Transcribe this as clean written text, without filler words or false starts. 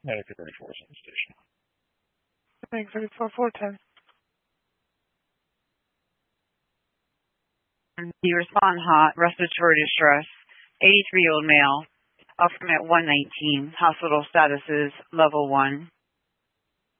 Medic 34 is on the station. Medic 34, 410. You respond hot, respiratory distress, 83-year-old male, up from at 119. Hospital status is level 1.